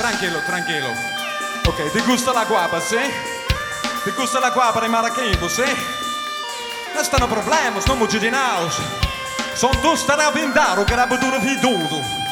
tranquilo, tranquilo. Ok, ti gusta la guapa, sì? Ti gusta la guapa di Maracaibo, sì? Non stanno problemi, non mugi di naus. Sono tu starà a vindare che era bututo fiduto.